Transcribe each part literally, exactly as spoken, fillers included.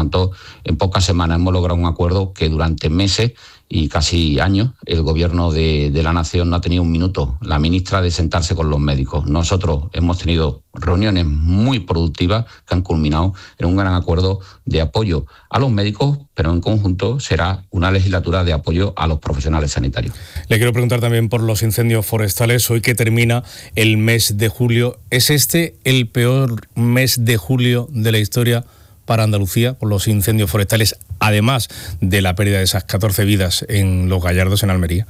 tanto, en pocas semanas hemos logrado un acuerdo que durante meses y casi años el gobierno de, de la nación no ha tenido un minuto, la ministra, de sentarse con los médicos. Nosotros hemos tenido reuniones muy productivas que han culminado en un gran acuerdo de apoyo a los médicos, pero en conjunto será una legislatura de apoyo a los profesionales sanitarios. Le quiero preguntar también por los incendios forestales. Hoy que termina el mes de julio, ¿es este el peor mes de julio de la historia para Andalucía por los incendios forestales, además de la pérdida de esas catorce vidas en Los Gallardos, en Almería?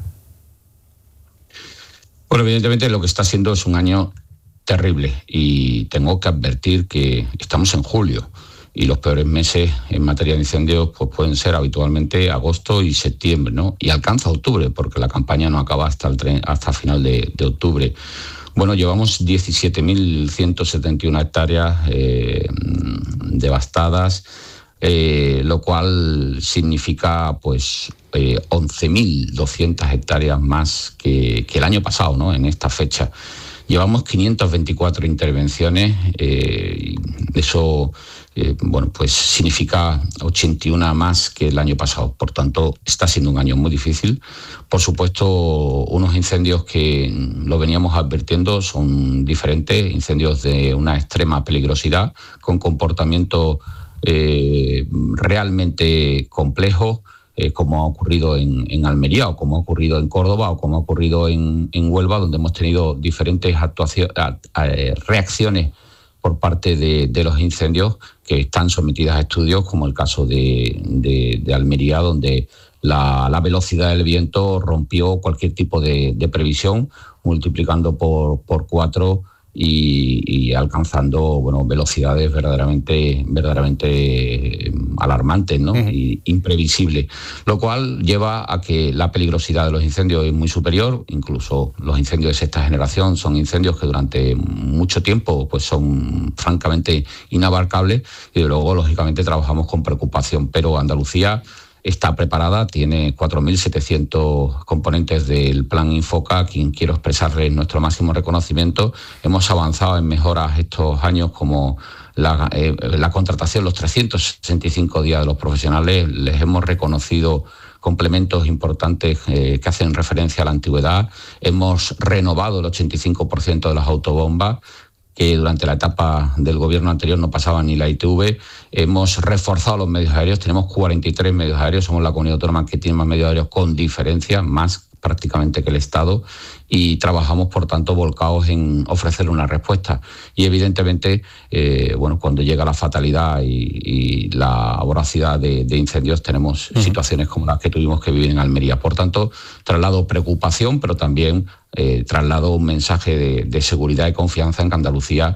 Bueno, evidentemente lo que está siendo es un año terrible y tengo que advertir que estamos en julio y los peores meses en materia de incendios pues pueden ser habitualmente agosto y septiembre, ¿no? Y alcanza octubre, porque la campaña no acaba hasta el tren, hasta final de, de octubre. Bueno, llevamos diecisiete mil ciento setenta y una hectáreas eh, devastadas, eh, lo cual significa pues eh, once mil doscientas hectáreas más que, que el año pasado, ¿no? En esta fecha. Llevamos quinientas veinticuatro intervenciones, eh, eso eh, bueno, pues significa ochenta y una más que el año pasado. Por tanto, está siendo un año muy difícil. Por supuesto, unos incendios que lo veníamos advirtiendo son diferentes, incendios de una extrema peligrosidad, con comportamientos eh, realmente complejos, Eh, como ha ocurrido en, en Almería, o como ha ocurrido en Córdoba, o como ha ocurrido en, en Huelva, donde hemos tenido diferentes actuaciones, eh, reacciones por parte de, de los incendios que están sometidas a estudios, como el caso de, de, de Almería, donde la, la velocidad del viento rompió cualquier tipo de, de previsión, multiplicando por, por cuatro y, y alcanzando bueno, velocidades verdaderamente, verdaderamente alarmantes, ¿no? Uh-huh. Y imprevisibles, lo cual lleva a que la peligrosidad de los incendios es muy superior. Incluso los incendios de sexta generación son incendios que durante mucho tiempo pues son francamente inabarcables y luego lógicamente trabajamos con preocupación, pero Andalucía está preparada, tiene cuatro mil setecientos componentes del Plan Infoca, a quien quiero expresarles nuestro máximo reconocimiento. Hemos avanzado en mejoras estos años como la, eh, la contratación, los trescientos sesenta y cinco días de los profesionales, les hemos reconocido complementos importantes eh, que hacen referencia a la antigüedad. Hemos renovado el ochenta y cinco por ciento de las autobombas, que durante la etapa del gobierno anterior no pasaba ni la I T V. Hemos reforzado los medios aéreos, tenemos cuarenta y tres medios aéreos, somos la comunidad autónoma que tiene más medios aéreos con diferencia, más prácticamente que el Estado, y trabajamos, por tanto, volcados en ofrecer una respuesta. Y evidentemente, eh, bueno, cuando llega la fatalidad y, y la voracidad de, de incendios, tenemos uh-huh. situaciones como las que tuvimos que vivir en Almería. Por tanto, traslado preocupación, pero también eh, traslado un mensaje de, de seguridad y confianza en que Andalucía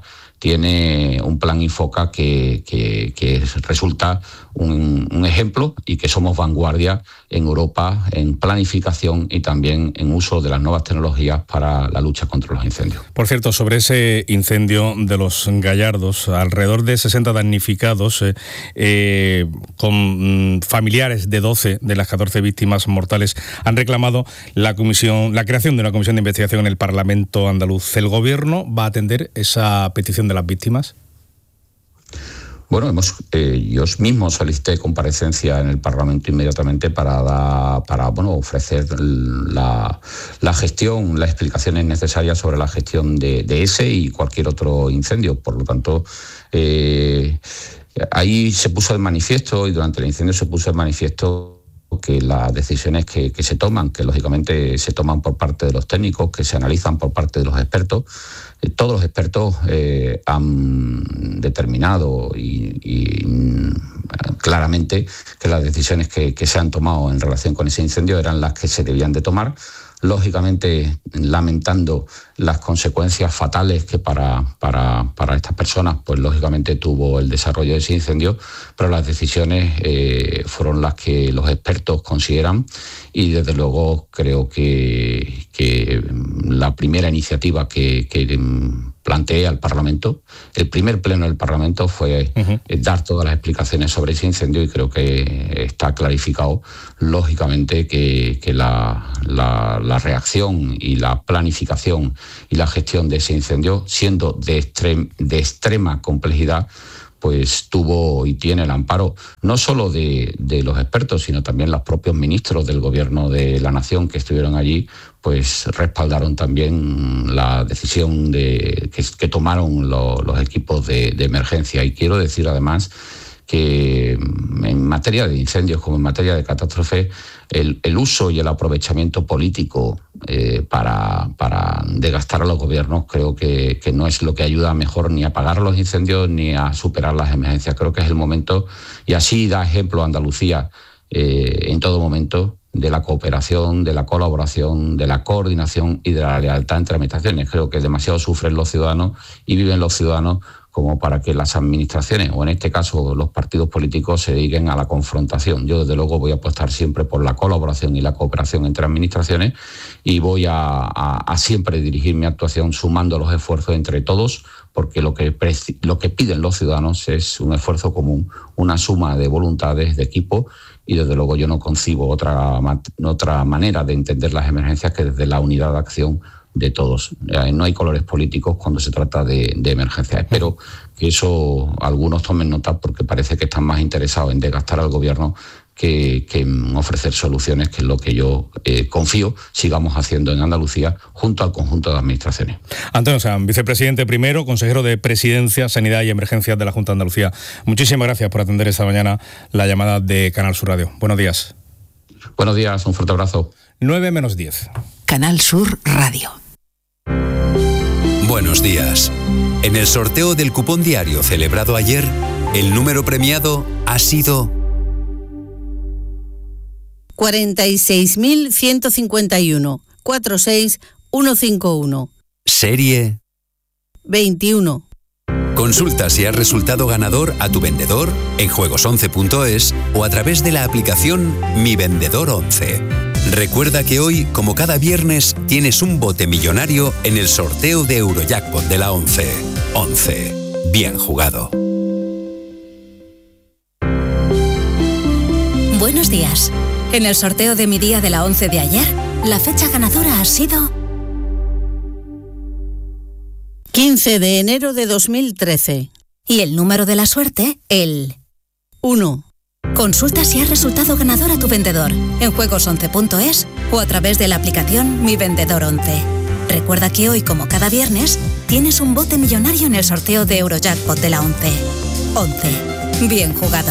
tiene un plan Infoca que, que, que resulta un, un ejemplo y que somos vanguardia en Europa en planificación y también en uso de las nuevas tecnologías para la lucha contra los incendios. Por cierto, sobre ese incendio de Los Gallardos, alrededor de sesenta damnificados, eh, eh, con familiares de doce de las catorce víctimas mortales, han reclamado la comisión, la creación de una comisión de investigación en el Parlamento andaluz. ¿El Gobierno va a atender esa petición de las víctimas? Bueno, hemos, eh, yo mismo solicité comparecencia en el Parlamento inmediatamente para, da, para bueno, ofrecer la, la gestión, las explicaciones necesarias sobre la gestión de, de ese y cualquier otro incendio. Por lo tanto, eh, ahí se puso de manifiesto, y durante el incendio se puso de manifiesto que las decisiones que, que se toman, que lógicamente se toman por parte de los técnicos, que se analizan por parte de los expertos, eh, todos los expertos eh, han determinado y, y claramente que las decisiones que, que se han tomado en relación con ese incendio eran las que se debían de tomar, lógicamente lamentando las consecuencias fatales que para, para, para estas personas pues lógicamente tuvo el desarrollo de ese incendio, pero las decisiones eh, fueron las que los expertos consideran, y desde luego creo que, que la primera iniciativa que, que planteé al Parlamento, el primer pleno del Parlamento, fue uh-huh. dar todas las explicaciones sobre ese incendio, y creo que está clarificado lógicamente que, que la, la, la reacción y la planificación y la gestión de ese incendio, siendo de, extrem, de extrema complejidad, pues tuvo y tiene el amparo no solo de, de los expertos, sino también los propios ministros del Gobierno de la Nación que estuvieron allí, pues respaldaron también la decisión de, que, que tomaron lo, los equipos de, de emergencia. Y quiero decir además que en materia de incendios como en materia de catástrofes, el, el uso y el aprovechamiento político eh, para, para desgastar a los gobiernos creo que, que no es lo que ayuda mejor ni a apagar los incendios ni a superar las emergencias. Creo que es el momento, y así da ejemplo Andalucía eh, en todo momento, de la cooperación, de la colaboración, de la coordinación y de la lealtad entre administraciones. Creo que demasiado sufren los ciudadanos y viven los ciudadanos como para que las administraciones, o en este caso los partidos políticos, se dediquen a la confrontación. Yo, desde luego, voy a apostar siempre por la colaboración y la cooperación entre administraciones y voy a, a, a siempre dirigir mi actuación sumando los esfuerzos entre todos, porque lo que, lo que piden los ciudadanos es un esfuerzo común, una suma de voluntades, de equipo, y desde luego yo no concibo otra, otra manera de entender las emergencias que desde la unidad de acción de todos. No hay colores políticos cuando se trata de, de emergencias. Espero que eso algunos tomen nota, porque parece que están más interesados en desgastar al gobierno que, que en ofrecer soluciones, que es lo que yo eh, confío sigamos haciendo en Andalucía junto al conjunto de administraciones. Antonio Sanz, vicepresidente primero, consejero de Presidencia, Sanidad y Emergencias de la Junta de Andalucía. Muchísimas gracias por atender esta mañana la llamada de Canal Sur Radio. Buenos días. Buenos días, un fuerte abrazo. nueve menos diez. Canal Sur Radio. Buenos días. En el sorteo del cupón diario celebrado ayer, el número premiado ha sido cuarenta y seis mil ciento cincuenta y uno, cuarenta y seis mil ciento cincuenta y uno. Serie veintiuno. Consulta si has resultado ganador a tu vendedor en juegos once punto es o a través de la aplicación Mi Vendedor once. Recuerda que hoy, como cada viernes, tienes un bote millonario en el sorteo de Eurojackpot de la once. once. Bien jugado. Buenos días. En el sorteo de mi día de la once de ayer, la fecha ganadora ha sido quince de enero de dos mil trece. Y el número de la suerte, el uno. Consulta si has resultado ganador a tu vendedor en juegos once punto es o a través de la aplicación Mi Vendedor once. Recuerda que hoy, como cada viernes, tienes un bote millonario en el sorteo de Eurojackpot de la once. once. Bien jugado.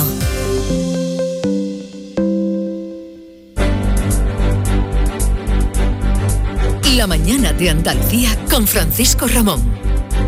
La mañana de Andalucía con Francisco Ramón.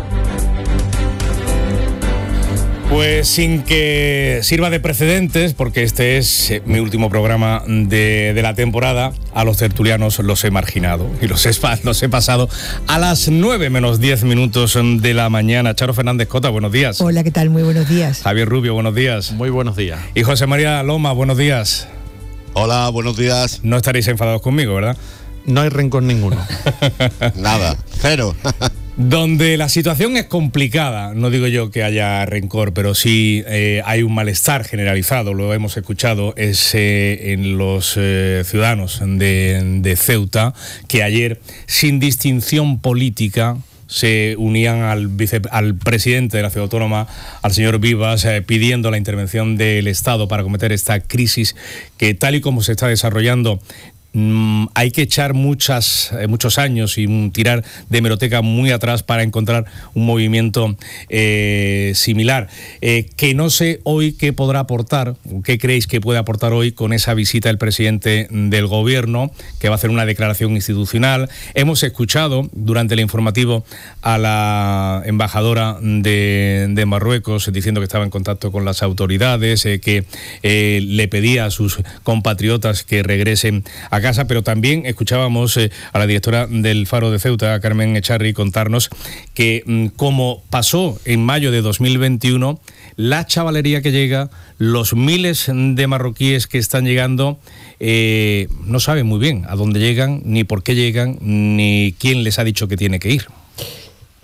Pues sin que sirva de precedentes, porque este es eh, mi último programa de, de la temporada, a los tertulianos los he marginado y los he, los he pasado a las nueve menos diez minutos de la mañana. Charo Fernández Cota, buenos días. Hola, ¿qué tal? Muy buenos días. Javier Rubio, buenos días. Muy buenos días. Y José María Loma, buenos días. Hola, buenos días. No estaréis enfadados conmigo, ¿verdad? No hay rencor ninguno. Nada, cero. Donde la situación es complicada, no digo yo que haya rencor, pero sí eh, hay un malestar generalizado, lo hemos escuchado, es eh, en los eh, ciudadanos de, de Ceuta, que ayer, sin distinción política, se unían al, vice, al presidente de la ciudad autónoma, al señor Vivas, eh, pidiendo la intervención del Estado para acometer esta crisis que, tal y como se está desarrollando, Mm, hay que echar muchas, eh, muchos años y un, tirar de hemeroteca muy atrás para encontrar un movimiento eh, similar. Eh, que no sé hoy qué podrá aportar, qué creéis que puede aportar hoy con esa visita del presidente del gobierno, que va a hacer una declaración institucional. Hemos escuchado durante el informativo a la embajadora de, de Marruecos diciendo que estaba en contacto con las autoridades, eh, que eh, le pedía a sus compatriotas que regresen a casa, pero también escuchábamos eh, a la directora del Faro de Ceuta, Carmen Echarri, contarnos que mm, como pasó en mayo de dos mil veintiuno, la chavalería que llega, los miles de marroquíes que están llegando, eh, no saben muy bien a dónde llegan, ni por qué llegan, ni quién les ha dicho que tiene que ir.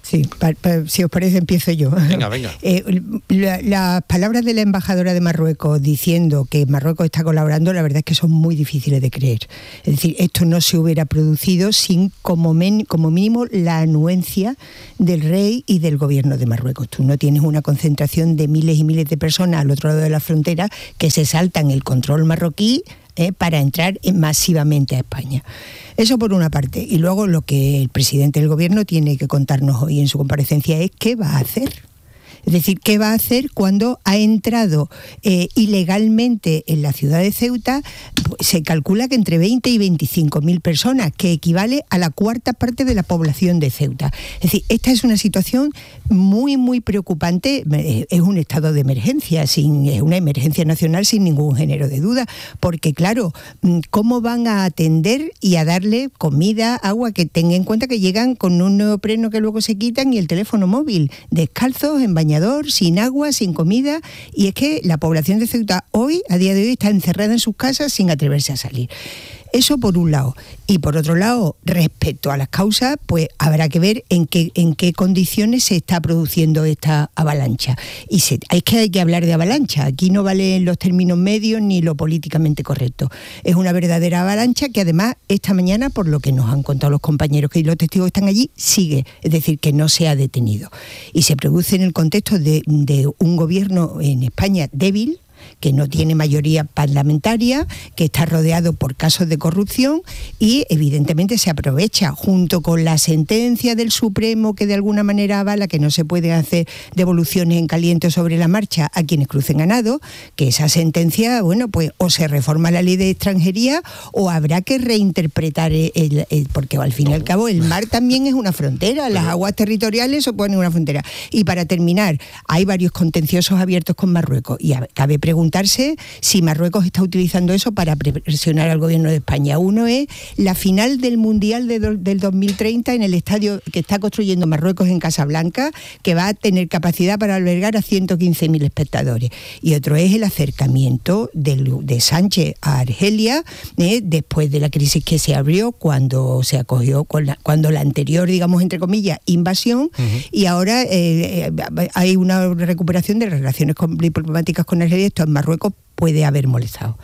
Sí, pa, pa, si os parece empiezo yo. Venga, venga. Eh, la, las palabras de la embajadora de Marruecos diciendo que Marruecos está colaborando, la verdad es que son muy difíciles de creer. Es decir, esto no se hubiera producido sin como, men, como mínimo la anuencia del rey y del gobierno de Marruecos. Tú no tienes una concentración de miles y miles de personas al otro lado de la frontera que se saltan el control marroquí Eh, para entrar masivamente a España. Eso por una parte. Y luego lo que el presidente del gobierno tiene que contarnos hoy en su comparecencia es qué va a hacer. Es decir, ¿qué va a hacer cuando ha entrado eh, ilegalmente en la ciudad de Ceuta? Pues se calcula que entre veinte y veinticinco mil personas, que equivale a la cuarta parte de la población de Ceuta. Es decir, esta es una situación muy, muy preocupante. Es un estado de emergencia, sin, es una emergencia nacional sin ningún género de duda, porque claro, ¿cómo van a atender y a darle comida, agua? Que tengan en cuenta que llegan con un neopreno que luego se quitan y el teléfono móvil, descalzos, en bañador, sin agua, sin comida, y es que la población de Ceuta hoy, a día de hoy, está encerrada en sus casas sin atreverse a salir. Eso por un lado. Y por otro lado, respecto a las causas, pues habrá que ver en qué, en qué condiciones se está produciendo esta avalancha. Y se, es que hay que hablar de avalancha. Aquí no valen los términos medios ni lo políticamente correcto. Es una verdadera avalancha que además esta mañana, por lo que nos han contado los compañeros y los testigos que están allí, sigue. Es decir, que no se ha detenido. Y se produce en el contexto de, de un gobierno en España débil, que no tiene mayoría parlamentaria, que está rodeado por casos de corrupción y evidentemente se aprovecha, junto con la sentencia del Supremo que de alguna manera avala que no se pueden hacer devoluciones en caliente sobre la marcha a quienes crucen a nado, que esa sentencia, bueno, pues o se reforma la ley de extranjería o habrá que reinterpretar el, el, el porque al fin y al cabo el mar también es una frontera, las aguas territoriales suponen una frontera. Y para terminar, hay varios contenciosos abiertos con Marruecos y cabe preguntar preguntarse si Marruecos está utilizando eso para presionar al gobierno de España. Uno es la final del Mundial de do, del dos mil treinta en el estadio que está construyendo Marruecos en Casablanca, que va a tener capacidad para albergar a ciento quince mil espectadores. Y otro es el acercamiento de, de Sánchez a Argelia eh, después de la crisis que se abrió cuando se acogió, con la, cuando la anterior, digamos, entre comillas, invasión, uh-huh. y ahora eh, hay una recuperación de relaciones con, diplomáticas con Argelia. Esto en Marruecos puede haber molestado.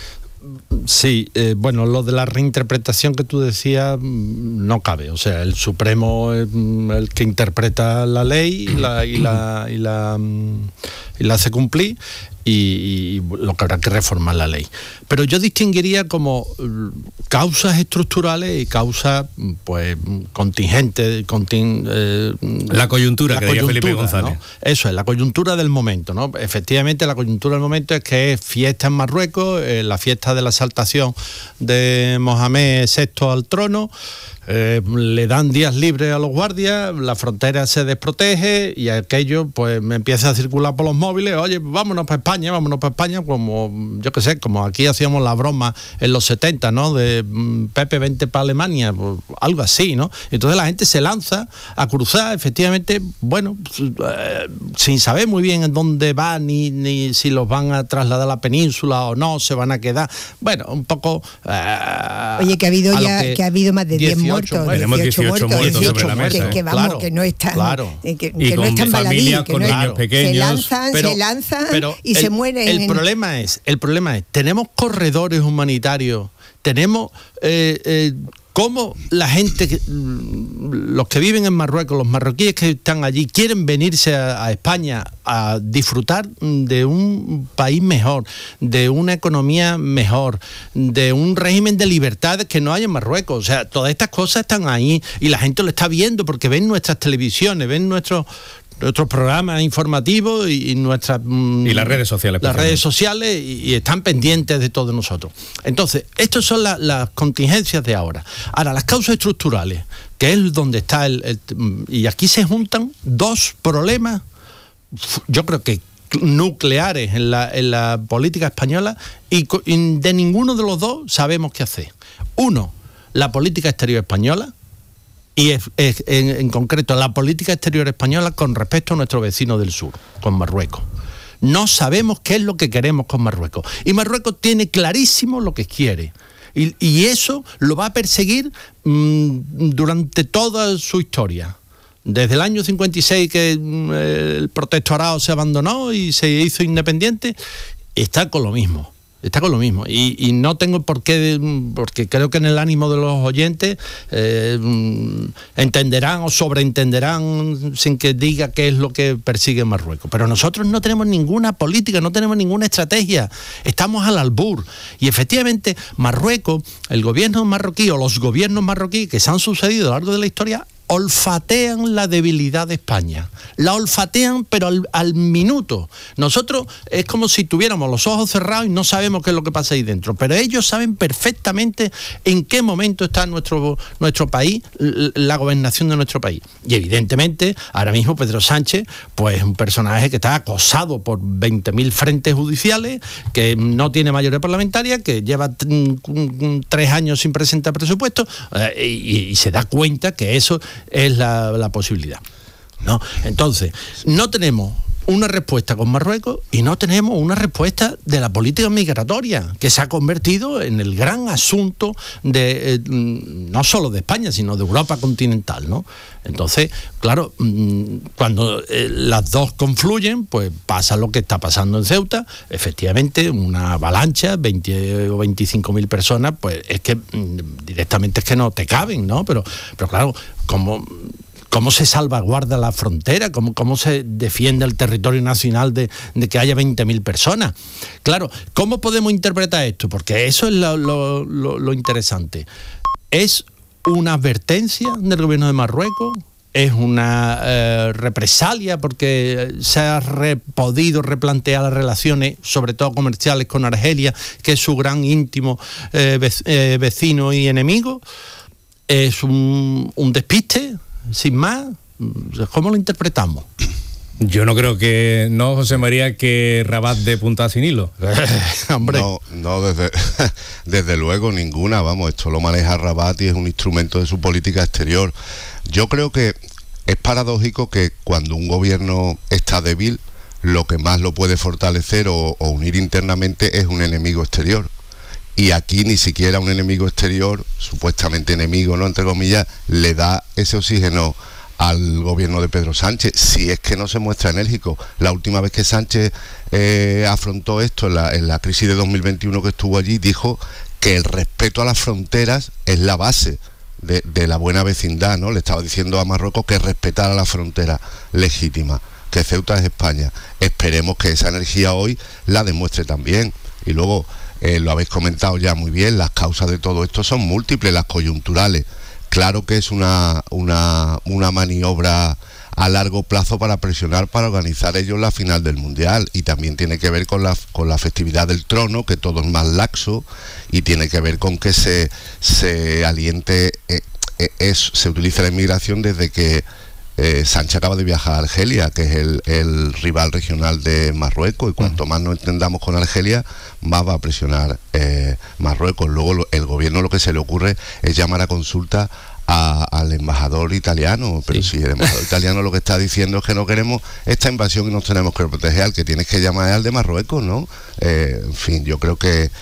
Sí, eh, bueno, lo de la reinterpretación que tú decías no cabe. O sea, el Supremo es el que interpreta la ley y la, y la, y la, y la hace cumplir, y, y lo que habrá que reformar la ley. Pero yo distinguiría como causas estructurales y causas pues contingentes, conting, eh, la coyuntura, la que coyuntura, Felipe González, ¿no? Eso es, la coyuntura del momento, ¿no? Efectivamente, la coyuntura del momento es que es fiesta en Marruecos, eh, la fiesta de la exaltación de Mohamed sexto al trono. Eh, le dan días libres a los guardias, la frontera se desprotege y aquello pues me empieza a circular por los móviles. Oye, vámonos para España, vámonos para España, como yo qué sé, como aquí hacíamos la broma en los setenta, ¿no? De Pepe, vente para Alemania, pues, algo así, ¿no? Entonces la gente se lanza a cruzar, efectivamente, bueno, eh, sin saber muy bien en dónde va, ni, ni si los van a trasladar a la península o no, se van a quedar. Bueno, un poco... Eh, Oye, que ha habido ya, que, que ha habido más de diez muertos. Tenemos dieciocho muertos, muertos sobre la mesa. Que, que vamos, claro, que no están, claro. que, que y no con están familias, con niños no, pequeños. Se lanzan, pero, se lanzan pero y el, se mueren. El en... problema es, el problema es, tenemos corredores humanitarios, tenemos eh, eh, cómo la gente, que, los que viven en Marruecos, los marroquíes que están allí, quieren venirse a, a España a disfrutar de un país mejor, de una economía mejor, de un régimen de libertades que no hay en Marruecos. O sea, todas estas cosas están ahí y la gente lo está viendo porque ven nuestras televisiones, ven nuestros nuestros programas informativos y, y nuestras y las redes sociales las redes sociales y, y están pendientes de todos nosotros. Entonces, estas son la, las contingencias de ahora. Ahora, las causas estructurales, que es donde está el, el y aquí se juntan dos problemas, yo creo que nucleares en la, en la política española, y, y de ninguno de los dos sabemos qué hacer. Uno, la política exterior española, y es, es, en, en concreto la política exterior española con respecto a nuestro vecino del sur, con Marruecos. No sabemos qué es lo que queremos con Marruecos. Y Marruecos tiene clarísimo lo que quiere. Y, y eso lo va a perseguir mmm, durante toda su historia. desde el año cincuenta y seis que eh, el protectorado se abandonó y se hizo independiente, está con lo mismo. Está con lo mismo y, y no tengo por qué, porque creo que en el ánimo de los oyentes eh, entenderán o sobreentenderán sin que diga qué es lo que persigue Marruecos. Pero nosotros no tenemos ninguna política, no tenemos ninguna estrategia, estamos al albur. Y efectivamente Marruecos, el gobierno marroquí o los gobiernos marroquíes que se han sucedido a lo largo de la historia, olfatean la debilidad de España. La olfatean, pero al, al minuto. Nosotros es como si tuviéramos los ojos cerrados y no sabemos qué es lo que pasa ahí dentro. Pero ellos saben perfectamente en qué momento está nuestro, nuestro país, la gobernación de nuestro país. Y evidentemente, ahora mismo Pedro Sánchez, pues es un personaje que está acosado por veinte mil frentes judiciales, que no tiene mayoría parlamentaria, que lleva tres años sin presentar presupuesto, eh, y, y se da cuenta que eso es la, la posibilidad, ¿no? Entonces, no tenemos una respuesta con Marruecos y no tenemos una respuesta de la política migratoria, que se ha convertido en el gran asunto de eh, no solo de España, sino de Europa continental, ¿no? Entonces, claro, cuando eh, las dos confluyen, pues pasa lo que está pasando en Ceuta. Efectivamente, una avalancha, veinte o veinticinco mil personas, pues es que directamente es que no te caben, ¿no? Pero, pero claro, como... ¿Cómo se salvaguarda la frontera? ¿Cómo, cómo se defiende el territorio nacional de, de que haya veinte mil personas? Claro, ¿cómo podemos interpretar esto? Porque eso es lo, lo, lo, lo interesante. ¿Es una advertencia del gobierno de Marruecos? ¿Es una eh, represalia porque se ha re, podido replantear las relaciones, sobre todo comerciales, con Argelia, que es su gran íntimo eh, vec, eh, vecino y enemigo? ¿Es un, un despiste? Sin más, ¿cómo lo interpretamos? Yo no creo que, no, José María, que Rabat de punta sin hilo. Hombre. No, no desde, desde luego ninguna, vamos, esto lo maneja Rabat y es un instrumento de su política exterior. Yo creo que es paradójico que cuando un gobierno está débil, lo que más lo puede fortalecer o, o unir internamente es un enemigo exterior. Y aquí ni siquiera un enemigo exterior, supuestamente enemigo, ¿no?, entre comillas, le da ese oxígeno al gobierno de Pedro Sánchez, si es que no se muestra enérgico. La última vez que Sánchez eh, afrontó esto, en la, en la crisis de dos mil veintiuno que estuvo allí, dijo que el respeto a las fronteras es la base de, de la buena vecindad, ¿no? Le estaba diciendo a Marruecos que respetara la frontera legítima, que Ceuta es España. Esperemos que esa energía hoy la demuestre también. Y luego... Eh, lo habéis comentado ya muy bien, las causas de todo esto son múltiples, las coyunturales. Claro que es una, una, una maniobra a largo plazo para presionar, para organizar ellos la final del Mundial, y también tiene que ver con la, con la festividad del trono, que todo es más laxo, y tiene que ver con que se, se aliente, eh, eh, es, se utiliza la inmigración desde que Eh, Sánchez acaba de viajar a Argelia, que es el, el rival regional de Marruecos, y cuanto más nos entendamos con Argelia, más va a presionar eh, Marruecos. Luego lo, el gobierno lo que se le ocurre es llamar a consulta a, al embajador italiano, pero sí. Si el embajador italiano lo que está diciendo es que no queremos esta invasión y nos tenemos que proteger, al que tienes que llamar es al de Marruecos, ¿no? Eh, en fin, yo creo que,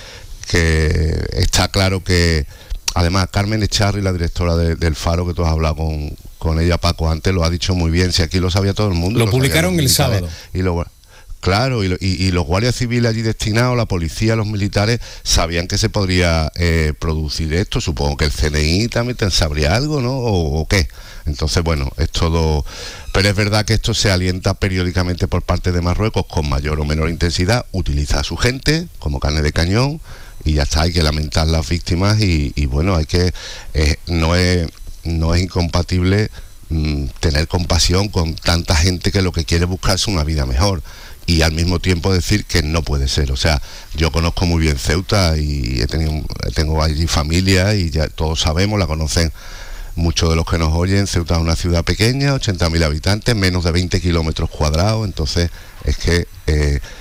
que está claro que, además, Carmen Echarri, la directora de, del Faro, que tú has hablado con, con ella, Paco, antes, lo ha dicho muy bien, si aquí lo sabía todo el mundo. Lo, lo publicaron el sábado. Y lo, claro, y, y, y los guardias civiles allí destinados, la policía, los militares, sabían que se podría eh, producir esto. Supongo que el C N I también sabría algo, ¿no? O, o qué. Entonces, bueno, es todo... Pero es verdad que esto se alienta periódicamente por parte de Marruecos, con mayor o menor intensidad, utiliza a su gente como carne de cañón, y ya está, hay que lamentar las víctimas y, y bueno, hay que... Eh, no es... no es incompatible mmm, tener compasión con tanta gente que lo que quiere es buscarse una vida mejor, y al mismo tiempo decir que no puede ser. O sea, yo conozco muy bien Ceuta y he tenido, tengo allí familia y ya todos sabemos, la conocen muchos de los que nos oyen. Ceuta es una ciudad pequeña, ochenta mil habitantes, menos de veinte kilómetros cuadrados, entonces es que eh,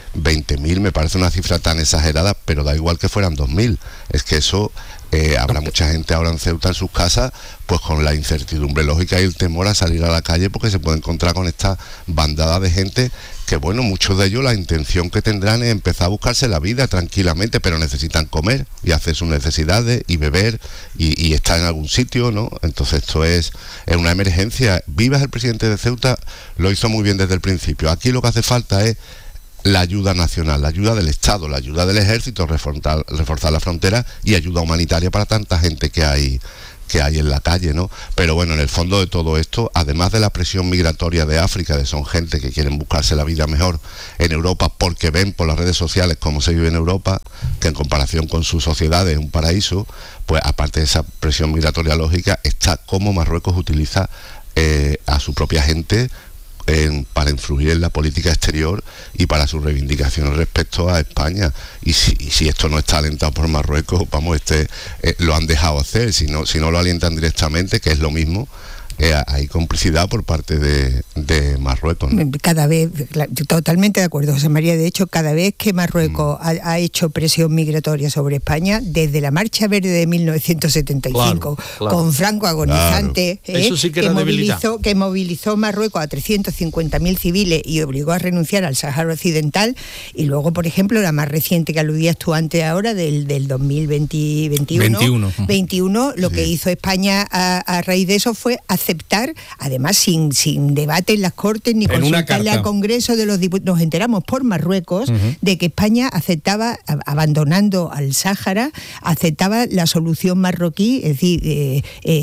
veinte mil me parece una cifra tan exagerada, pero da igual que fueran dos mil. Es que eso, eh, habrá mucha gente ahora en Ceuta en sus casas, pues con la incertidumbre lógica y el temor a salir a la calle, porque se puede encontrar con esta bandada de gente que, bueno, muchos de ellos la intención que tendrán es empezar a buscarse la vida tranquilamente, pero necesitan comer y hacer sus necesidades y beber y, y estar en algún sitio, ¿no? Entonces esto es, es una emergencia. Vivas, el presidente de Ceuta, lo hizo muy bien desde el principio. Aquí lo que hace falta es la ayuda nacional, la ayuda del Estado, la ayuda del ejército, reforzar, reforzar la frontera y ayuda humanitaria para tanta gente que hay que hay en la calle, ¿no? Pero bueno, en el fondo de todo esto, además de la presión migratoria de África, de son gente que quieren buscarse la vida mejor en Europa porque ven por las redes sociales cómo se vive en Europa, que en comparación con sus sociedades es un paraíso, pues aparte de esa presión migratoria lógica, está cómo Marruecos utiliza eh, a su propia gente En, para influir en la política exterior y para sus reivindicaciones respecto a España. Y si, y si esto no está alentado por Marruecos, vamos, este eh, lo han dejado hacer. Si no, si no lo alientan directamente, que es lo mismo, eh, hay complicidad por parte de, de Marruecos, ¿no? Cada vez, totalmente de acuerdo, José María. De hecho, cada vez que Marruecos mm. ha, ha hecho presión migratoria sobre España, desde la Marcha Verde de mil novecientos setenta y cinco, claro, claro. con Franco agonizante, claro. eh, Eso sí que, que, movilizó, que movilizó Marruecos a trescientos cincuenta mil civiles y obligó a renunciar al Sáhara Occidental, y luego, por ejemplo, la más reciente que aludías tú antes ahora, del, del dos mil veinte, veintiuno, veintiuno. veintiuno, lo sí. que hizo España a, a raíz de eso fue aceptar, además sin, sin debate en las Cortes ni consultarle al Congreso de los Diputados, nos enteramos por Marruecos uh-huh. de que España aceptaba, abandonando al Sáhara, aceptaba la solución marroquí, es decir, eh,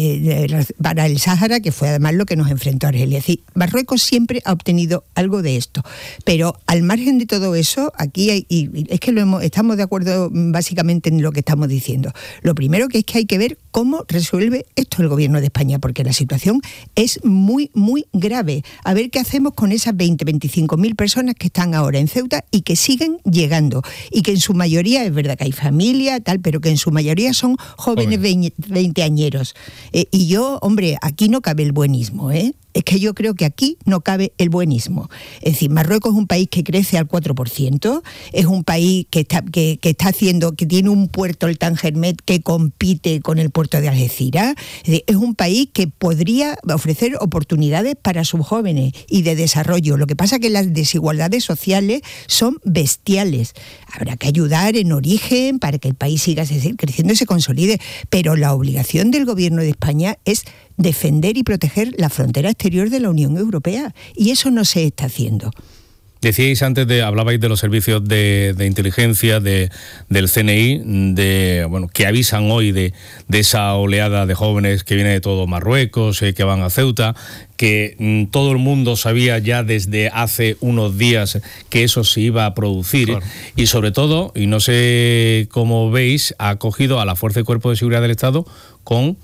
eh, para el Sáhara, que fue además lo que nos enfrentó a Argelia. Es decir, Marruecos siempre ha obtenido algo de esto, pero al margen de todo eso, aquí hay, y es que lo hemos, estamos de acuerdo básicamente en lo que estamos diciendo. Lo primero que es que hay que ver cómo resuelve esto el gobierno de España, porque la situación es muy, muy grave. A ver qué hacemos con esas veinte, veinticinco mil personas que están ahora en Ceuta y que siguen llegando, y que en su mayoría, es verdad que hay familia, tal, pero que en su mayoría son jóvenes veinteañeros. Eh, y yo, hombre, aquí no cabe el buenismo, ¿eh? Es que yo creo que aquí no cabe el buenismo. Es decir, Marruecos es un país que crece al cuatro por ciento, es un país que está, que, que está haciendo, que tiene un puerto, el Tangermet, que compite con el puerto de Algeciras. Es decir, es un país que podría ofrecer oportunidades para sus jóvenes y de desarrollo. Lo que pasa es que las desigualdades sociales son bestiales. Habrá que ayudar en origen para que el país siga creciendo y se consolide, pero la obligación del gobierno de España es defender y proteger la frontera exterior de la Unión Europea, y eso no se está haciendo. Decíais antes, de hablabais de los servicios de, de inteligencia, de, del C N I, de, bueno, que avisan hoy de, de esa oleada de jóvenes que viene de todo Marruecos, eh, que van a Ceuta, que mm, todo el mundo sabía ya desde hace unos días que eso se iba a producir, claro. Y sobre todo, y no sé cómo veis, ha acogido a la Fuerza y Cuerpo de Seguridad del Estado con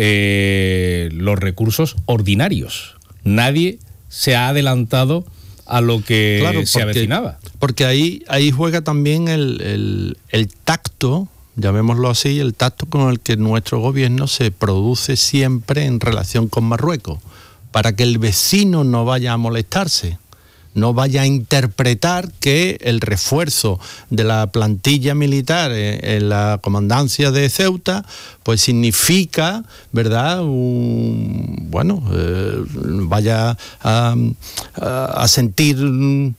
eh, los recursos ordinarios. Nadie se ha adelantado a lo que claro, se porque, avecinaba. Porque ahí, ahí juega también el, el, el tacto, llamémoslo así, el tacto con el que nuestro gobierno se produce siempre en relación con Marruecos, para que el vecino no vaya a molestarse, no vaya a interpretar que el refuerzo de la plantilla militar en la comandancia de Ceuta pues significa, ¿verdad?, un, bueno, eh, vaya a, a, a sentir una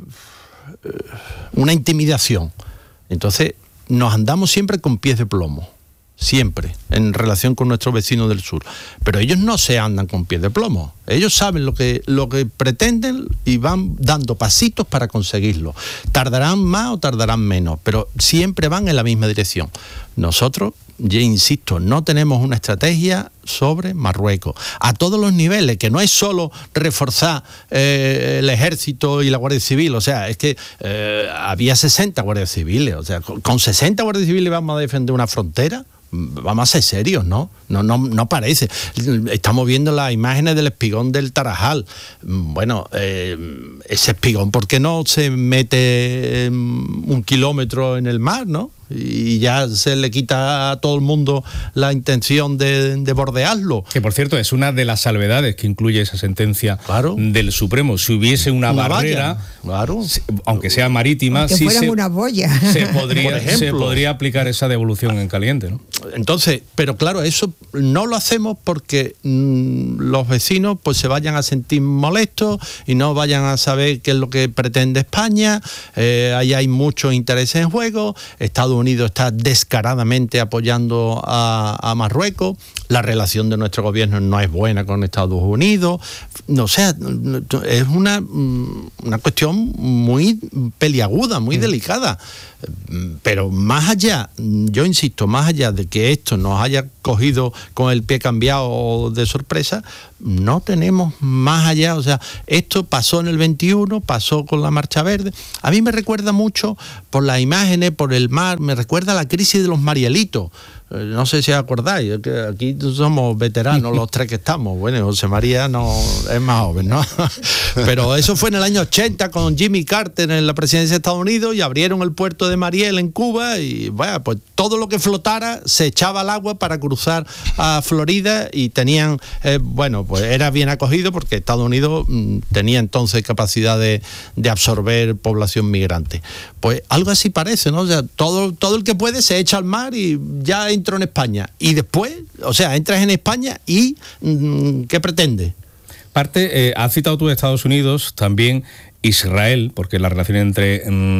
intimidación. Entonces nos andamos siempre con pies de plomo, siempre, en relación con nuestros vecinos del sur. Pero ellos no se andan con pies de plomo. Ellos saben lo que, lo que pretenden y van dando pasitos para conseguirlo. Tardarán más o tardarán menos, pero siempre van en la misma dirección. Nosotros, ya insisto, no tenemos una estrategia sobre Marruecos a todos los niveles, que no es solo reforzar eh, el ejército y la Guardia Civil. O sea, es que eh, había sesenta guardias civiles. O sea, con, con sesenta guardias civiles vamos a defender una frontera. Vamos a ser serios, ¿no? No, no, no parece. Estamos viendo las imágenes del espigón del Tarajal. Bueno, eh, ese espigón, ¿por qué no se mete un kilómetro en el mar, no? y ya se le quita a todo el mundo la intención de, de bordearlo. Que por cierto es una de las salvedades que incluye esa sentencia claro. del Supremo. Si hubiese una, una barrera, claro. aunque sea marítima, aunque sí fueran se, una boya. Se podría, se podría aplicar esa devolución en caliente, ¿no? Entonces, pero claro, eso no lo hacemos porque mmm, los vecinos pues se vayan a sentir molestos y no vayan a saber qué es lo que pretende España. Eh, ahí hay muchos intereses en juego. Estados Unidos está descaradamente apoyando a, a Marruecos. La relación de nuestro gobierno no es buena con Estados Unidos. No, o sea, es una, una cuestión muy peliaguda, muy mm. delicada. Pero más allá, yo insisto, más allá de que esto nos haya cogido con el pie cambiado de sorpresa, no tenemos más allá. O sea, esto pasó en el veintiuno, pasó con la Marcha Verde. A mí me recuerda mucho por las imágenes, por el mar, me recuerda a la crisis de los Marielitos. No sé si os acordáis, que aquí somos veteranos los tres que estamos. Bueno, José María no es más joven, ¿no? Pero eso fue en el año ochenta con Jimmy Carter en la presidencia de Estados Unidos y abrieron el puerto de Mariel en Cuba y vaya, pues todo lo que flotara se echaba al agua para cruzar a Florida y tenían, eh, bueno, pues era bien acogido porque Estados Unidos mmm, tenía entonces capacidad de, de absorber población migrante. Pues algo así parece, ¿no? O sea, todo, todo el que puede se echa al mar y ya entró en España. Y después, o sea, entras en España y mmm, ¿qué pretende? Parte, eh, has citado tú Estados Unidos, también Israel, porque las relaciones entre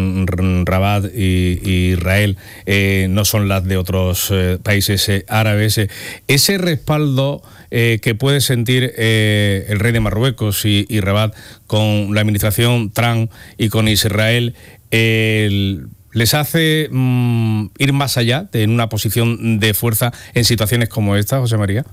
mm, Rabat y, y Israel eh, no son las de otros eh, países eh, árabes. Eh, ese respaldo eh, que puede sentir eh, el rey de Marruecos y, y Rabat con la administración Trump y con Israel, eh, el, ¿les hace mmm, ir más allá de en una posición de fuerza en situaciones como esta, José María?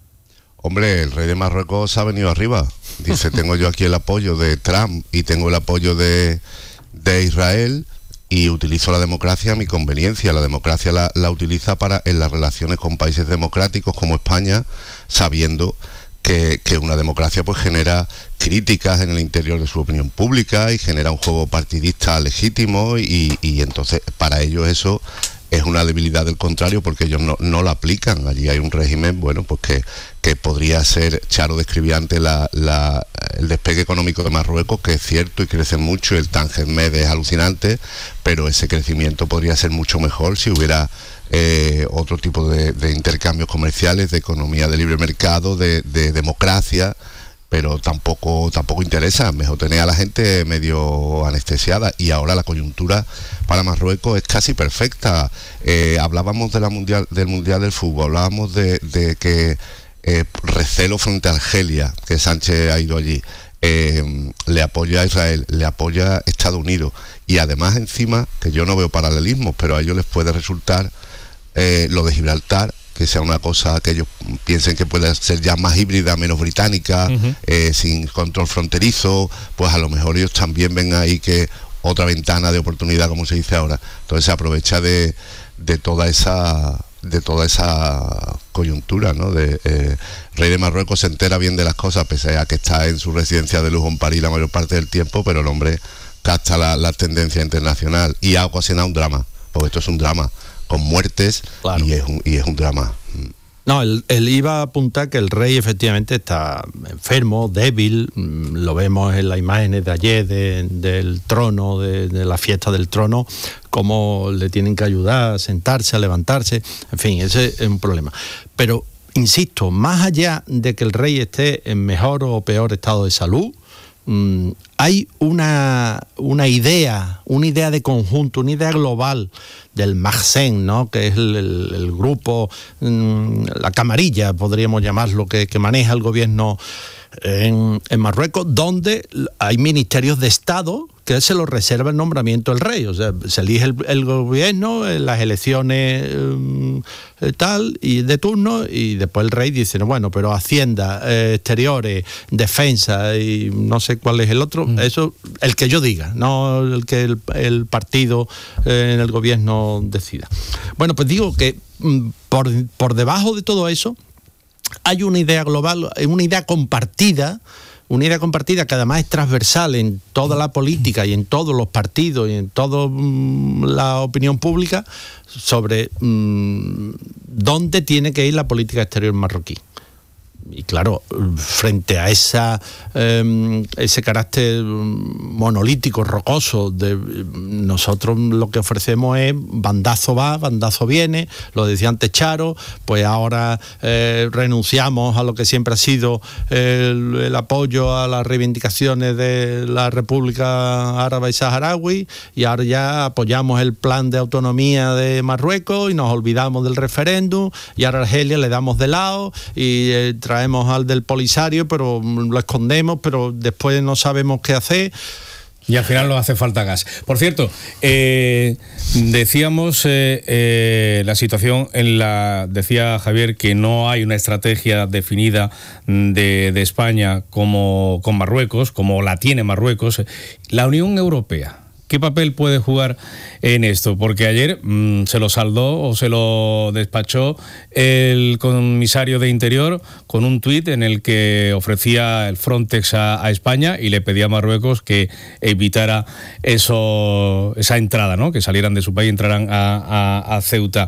Hombre, el rey de Marruecos ha venido arriba. Dice, tengo yo aquí el apoyo de Trump y tengo el apoyo de, de Israel y utilizo la democracia a mi conveniencia. La democracia la, la utiliza para en las relaciones con países democráticos como España, sabiendo que, que una democracia pues genera críticas en el interior de su opinión pública y genera un juego partidista legítimo y, y entonces para ellos eso es una debilidad del contrario porque ellos no, no la aplican. Allí hay un régimen, bueno, pues que, que podría ser, Charo describía antes la, la, el despegue económico de Marruecos, que es cierto y crece mucho, el Tánger Med es alucinante, pero ese crecimiento podría ser mucho mejor si hubiera eh, otro tipo de, de intercambios comerciales, de economía de libre mercado, de, de democracia, pero tampoco tampoco interesa, mejor tener a la gente medio anestesiada y ahora la coyuntura para Marruecos es casi perfecta. Eh, hablábamos de la mundial, del Mundial del Fútbol, hablábamos de, de que eh, recelo frente a Argelia, que Sánchez ha ido allí, eh, le apoya a Israel, le apoya a Estados Unidos y además encima, que yo no veo paralelismos, pero a ellos les puede resultar eh, lo de Gibraltar, que sea una cosa que ellos piensen que puede ser ya más híbrida, menos británica, uh-huh. eh, sin control fronterizo, pues a lo mejor ellos también ven ahí que otra ventana de oportunidad, como se dice ahora. Entonces se aprovecha de, de toda esa de toda esa coyuntura, ¿no? De eh, rey de Marruecos se entera bien de las cosas, pese a que está en su residencia de lujo en París la mayor parte del tiempo, pero el hombre capta la, la tendencia internacional y ha ocasionado un drama, porque esto es un drama con muertes, claro. y, es un, y es un drama. No, él, él iba a apuntar que el rey efectivamente está enfermo, débil, lo vemos en las imágenes de ayer de, del trono, de, de la fiesta del trono, cómo le tienen que ayudar a sentarse, a levantarse, en fin, ese es un problema. Pero, insisto, más allá de que el rey esté en mejor o peor estado de salud, Mm, hay una, una idea, una idea de conjunto, una idea global del Magsen, ¿no? Que es el, el, el grupo, mm, la camarilla, podríamos llamarlo, que, que maneja el gobierno en, en Marruecos, donde hay ministerios de Estado que se lo reserva el nombramiento del rey. O sea, se elige el, el gobierno en las elecciones eh, tal y de turno, y después el rey dice, no, bueno, pero Hacienda, eh, Exteriores, Defensa y no sé cuál es el otro, mm. eso, el que yo diga, no el que el, el partido eh, en el gobierno decida. Bueno, pues digo que mm, por, por debajo de todo eso hay una idea global, una idea compartida una idea compartida que además es transversal en toda la política y en todos los partidos y en toda mmm, la opinión pública sobre mmm, dónde tiene que ir la política exterior marroquí. Y claro, frente a esa eh, ese carácter monolítico, rocoso, de nosotros lo que ofrecemos es bandazo va, bandazo viene, lo decía antes Charo, pues ahora eh, renunciamos a lo que siempre ha sido el, el apoyo a las reivindicaciones de la República Árabe y Saharaui, y ahora ya apoyamos el plan de autonomía de Marruecos y nos olvidamos del referéndum, y ahora a Argelia le damos de lado y eh, traemos al del Polisario, pero lo escondemos, pero después no sabemos qué hacer. Y al final nos hace falta gas. Por cierto, eh, decíamos eh, eh, la situación en la... Decía Javier que no hay una estrategia definida de, de España como con Marruecos, como la tiene Marruecos. La Unión Europea, ¿qué papel puede jugar en esto? Porque ayer mmm, se lo saldó o se lo despachó el comisario de Interior con un tuit en el que ofrecía el Frontex a, a España y le pedía a Marruecos que evitara eso, esa entrada, ¿no? Que salieran de su país y entraran a, a, a Ceuta.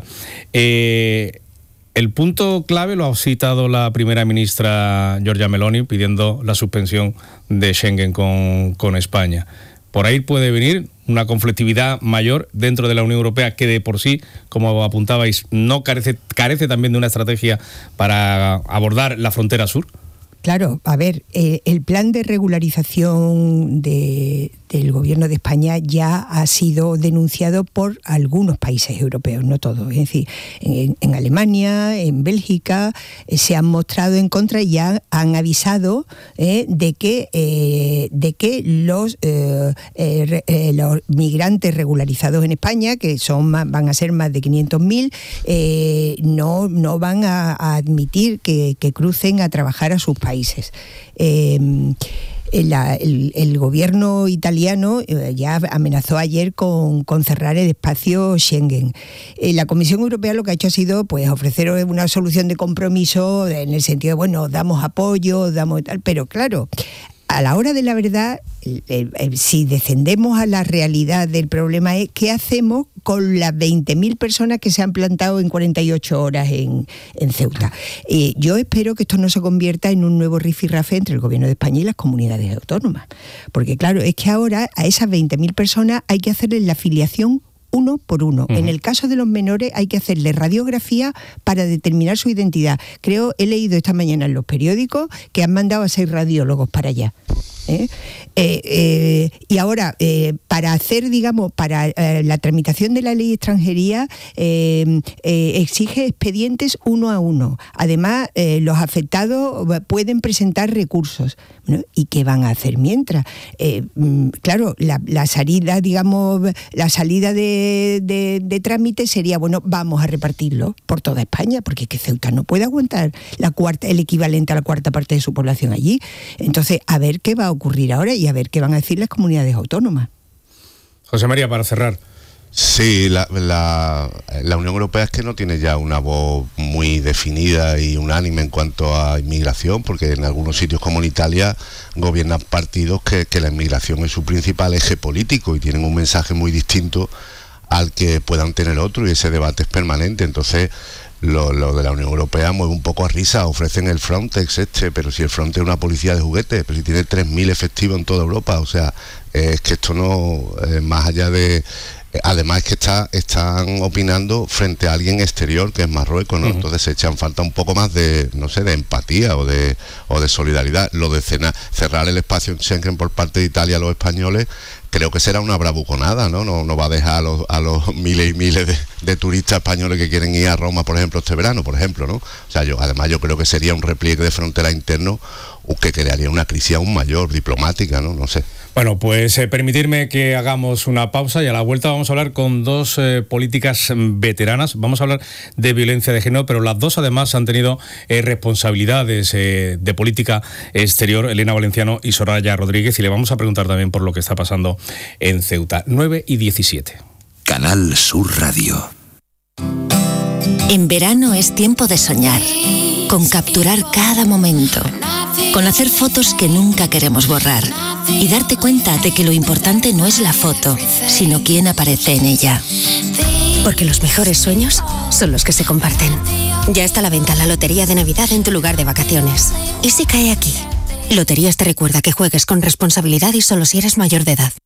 Eh, el punto clave lo ha citado la primera ministra Giorgia Meloni pidiendo la suspensión de Schengen con, con España. Por ahí puede venir una conflictividad mayor dentro de la Unión Europea que de por sí, como apuntabais, no carece, carece también de una estrategia para abordar la frontera sur. Claro, a ver, eh, el plan de regularización de, del gobierno de España ya ha sido denunciado por algunos países europeos, no todos. Es decir, en, en Alemania, en Bélgica, eh, se han mostrado en contra y ya han avisado eh, de que eh, de que los, eh, eh, eh, los migrantes regularizados en España, que son más, van a ser más de quinientos mil, eh, no, no van a, a admitir que, que crucen a trabajar a sus países. países. Eh, La, el, el gobierno italiano ya amenazó ayer con, con cerrar el espacio Schengen. Eh, la Comisión Europea lo que ha hecho ha sido pues ofrecer una solución de compromiso en el sentido de, bueno, damos apoyo, damos tal, pero claro, a la hora de la verdad, el, el, el, si descendemos a la realidad del problema es ¿qué hacemos con las veinte mil personas que se han plantado en cuarenta y ocho horas en, en Ceuta? Eh, yo espero que esto no se convierta en un nuevo rifirrafe entre el gobierno de España y las comunidades autónomas. Porque claro, es que ahora a esas veinte mil personas hay que hacerles la filiación uno por uno. Uh-huh. En el caso de los menores hay que hacerle radiografía para determinar su identidad. Creo, he leído esta mañana en los periódicos que han mandado a seis radiólogos para allá. ¿Eh? Eh, eh, y ahora, eh, para hacer, digamos, para eh, la tramitación de la ley de extranjería, eh, eh, exige expedientes uno a uno. Además, eh, los afectados pueden presentar recursos. ¿No? ¿Y qué van a hacer mientras? Eh, claro, la, la salida, digamos, la salida de, de, de trámite sería, bueno, vamos a repartirlo por toda España, porque es que Ceuta no puede aguantar la cuarta, el equivalente a la cuarta parte de su población allí. Entonces, a ver qué va a ocurrir ahora y a ver qué van a decir las comunidades autónomas. José María, para cerrar. Sí, la, la, la Unión Europea es que no tiene ya una voz muy definida y unánime en cuanto a inmigración, porque en algunos sitios como en Italia gobiernan partidos que, que la inmigración es su principal eje político y tienen un mensaje muy distinto al que puedan tener otros, y ese debate es permanente. Entonces lo, lo de la Unión Europea mueve un poco a risa. Ofrecen el Frontex este, pero si el Frontex es una policía de juguete, pero si tiene tres mil efectivos en toda Europa, o sea, eh, es que esto no, eh, más allá de... Además es que está, están opinando frente a alguien exterior que es Marruecos, ¿no? Uh-huh. Entonces se echan falta un poco más de, no sé, de empatía o de o de solidaridad. Lo de cena, cerrar el espacio en Schengen por parte de Italia a los españoles, creo que será una bravuconada, ¿no? No, no va a dejar a los, a los miles y miles de, de turistas españoles que quieren ir a Roma, por ejemplo, este verano, por ejemplo, ¿no? O sea, yo, además yo creo que sería un repliegue de frontera interno que crearía una crisis aún mayor, diplomática, ¿no? No sé. Bueno, pues eh, permitirme que hagamos una pausa y a la vuelta vamos a hablar con dos eh, políticas veteranas. Vamos a hablar de violencia de género, pero las dos además han tenido eh, responsabilidades eh, de política exterior, Elena Valenciano y Soraya Rodríguez, y le vamos a preguntar también por lo que está pasando en Ceuta. nueve y diecisiete. Canal Sur Radio. En verano es tiempo de soñar, con capturar cada momento, con hacer fotos que nunca queremos borrar y darte cuenta de que lo importante no es la foto, sino quién aparece en ella. Porque los mejores sueños son los que se comparten. Ya está a la venta la Lotería de Navidad en tu lugar de vacaciones. ¿Y si cae aquí? Loterías te recuerda que juegues con responsabilidad y solo si eres mayor de edad.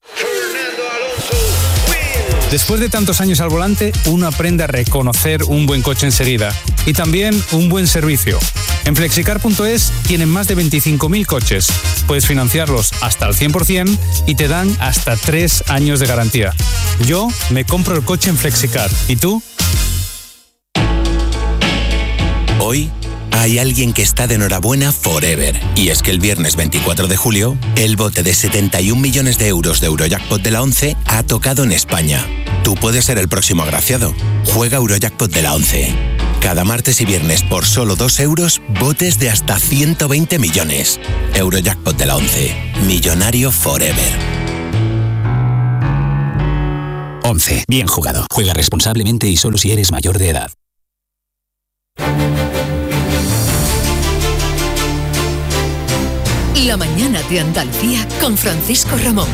Después de tantos años al volante, uno aprende a reconocer un buen coche enseguida y también un buen servicio. En flexicar punto es tienen más de veinticinco mil coches. Puedes financiarlos hasta el cien por ciento y te dan hasta tres años de garantía. Yo me compro el coche en Flexicar. ¿Y tú? Hoy hay alguien que está de enhorabuena forever. Y es que el viernes veinticuatro de julio, el bote de setenta y un millones de euros de Eurojackpot de la ONCE ha tocado en España. Tú puedes ser el próximo agraciado. Juega Eurojackpot de la ONCE. Cada martes y viernes por solo dos euros, botes de hasta ciento veinte millones. Eurojackpot de la ONCE. Millonario forever. ONCE. Bien jugado. Juega responsablemente y solo si eres mayor de edad. La mañana de Andalucía con Francisco Ramón.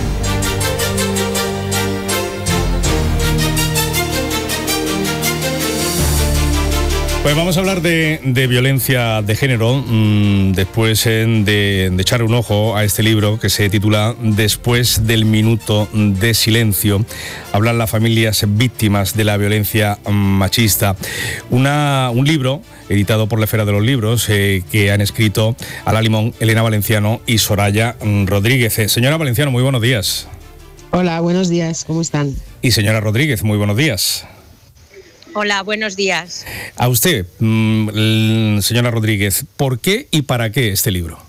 Pues vamos a hablar de, de violencia de género, mmm, después eh, de, de echar un ojo a este libro que se titula Después del minuto de silencio. Hablan las familias víctimas de la violencia machista. Una, un libro editado por la Esfera de los Libros eh, que han escrito Ala Limón, Elena Valenciano y Soraya Rodríguez. Eh, señora Valenciano, muy buenos días. Hola, buenos días, ¿cómo están? Y señora Rodríguez, muy buenos días. Hola, buenos días. A usted, mmm, señora Rodríguez, ¿por qué y para qué este libro?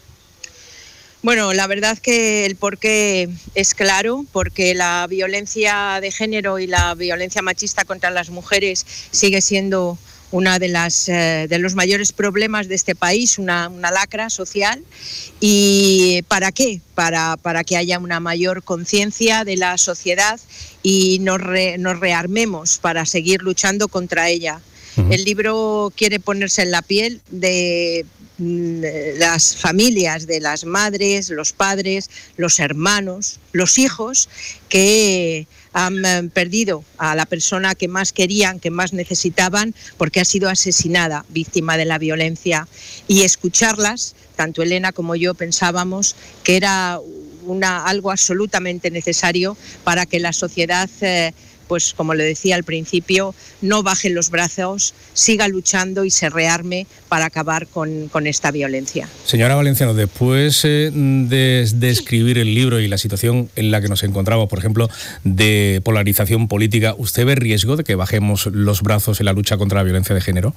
Bueno, la verdad que el porqué es claro, porque la violencia de género y la violencia machista contra las mujeres sigue siendo una de las eh, de los mayores problemas de este país, una, una lacra social. ¿Y para qué? Para, para que haya una mayor conciencia de la sociedad y nos, re, nos rearmemos para seguir luchando contra ella. Uh-huh. El libro quiere ponerse en la piel de las familias, de las madres, los padres, los hermanos, los hijos que han perdido a la persona que más querían, que más necesitaban, porque ha sido asesinada, víctima de la violencia. Y escucharlas, tanto Elena como yo pensábamos que era una, algo absolutamente necesario para que la sociedad, eh, pues como le decía al principio, no baje los brazos, siga luchando y se rearme para acabar con, con esta violencia. Señora Valenciano, después eh, de, de escribir el libro y la situación en la que nos encontramos, por ejemplo, de polarización política, ¿usted ve riesgo de que bajemos los brazos en la lucha contra la violencia de género?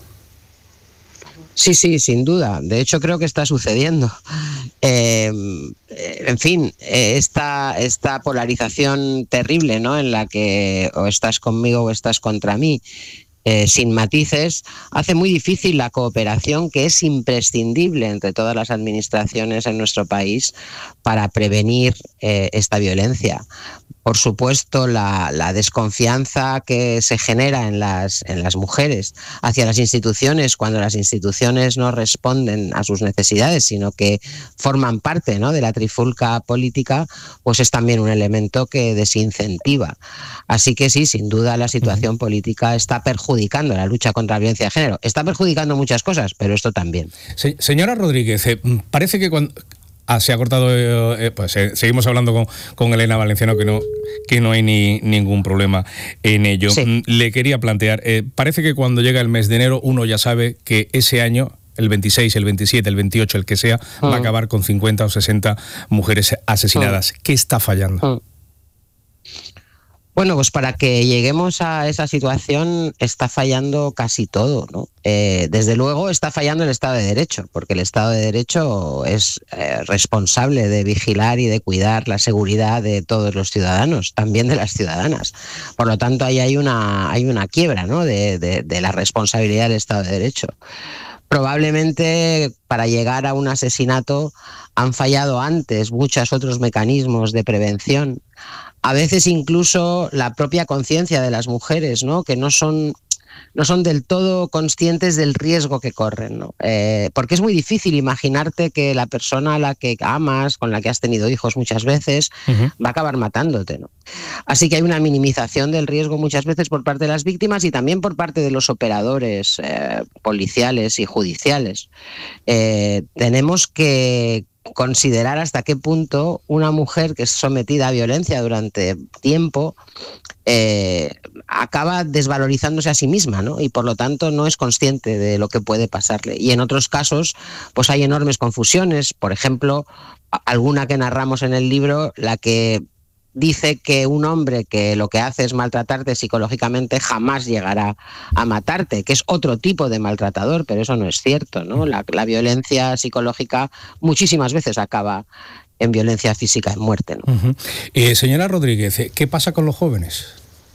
Sí, sí, sin duda. De hecho, creo que está sucediendo. Eh, en fin, esta, esta polarización terrible, ¿no?, en la que o estás conmigo o estás contra mí, eh, sin matices, hace muy difícil la cooperación que es imprescindible entre todas las administraciones en nuestro país para prevenir eh, esta violencia. Por supuesto, la, la desconfianza que se genera en las, en las mujeres hacia las instituciones cuando las instituciones no responden a sus necesidades, sino que forman parte, ¿no?, de la trifulca política, pues es también un elemento que desincentiva. Así que sí, sin duda la situación política está perjudicando la lucha contra la violencia de género. Está perjudicando muchas cosas, pero esto también. Se, señora Rodríguez, eh, parece que cuando... Ah, se ha cortado, eh, pues eh, seguimos hablando con, con Elena Valenciano, que no, que no hay ni ningún problema en ello. Sí. Le quería plantear, eh, parece que cuando llega el mes de enero uno ya sabe que ese año, el veintiséis, el veintisiete, el veintiocho, el que sea, uh-huh. va a acabar con cincuenta o sesenta mujeres asesinadas. Uh-huh. ¿Qué está fallando? Uh-huh. Bueno, pues para que lleguemos a esa situación está fallando casi todo, ¿no? Eh, desde luego está fallando el Estado de Derecho, porque el Estado de Derecho es eh, responsable de vigilar y de cuidar la seguridad de todos los ciudadanos, también de las ciudadanas. Por lo tanto, ahí hay una, hay una quiebra, ¿no?, de, de, de la responsabilidad del Estado de Derecho. Probablemente para llegar a un asesinato han fallado antes muchos otros mecanismos de prevención. A veces incluso la propia conciencia de las mujeres, ¿no?, que no son no son del todo conscientes del riesgo que corren, ¿no? Eh, porque es muy difícil imaginarte que la persona a la que amas, con la que has tenido hijos muchas veces, uh-huh. va a acabar matándote, ¿no? Así que hay una minimización del riesgo muchas veces por parte de las víctimas y también por parte de los operadores eh, policiales y judiciales. Eh, tenemos que considerar hasta qué punto una mujer que es sometida a violencia durante tiempo eh, acaba desvalorizándose a sí misma, ¿no? Y por lo tanto no es consciente de lo que puede pasarle. Y en otros casos pues hay enormes confusiones, por ejemplo, alguna que narramos en el libro, la que dice que un hombre que lo que hace es maltratarte psicológicamente jamás llegará a matarte, que es otro tipo de maltratador, pero eso no es cierto, ¿no? La, la violencia psicológica muchísimas veces acaba en violencia física, en muerte, ¿no? Uh-huh. eh, señora Rodríguez, ¿qué pasa con los jóvenes?